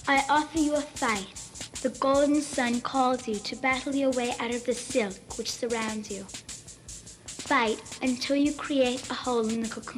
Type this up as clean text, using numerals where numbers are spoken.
I offer you a fight. The golden sun calls you to battle your way out of the silk which surrounds you. Fight until you create a hole in the cocoon.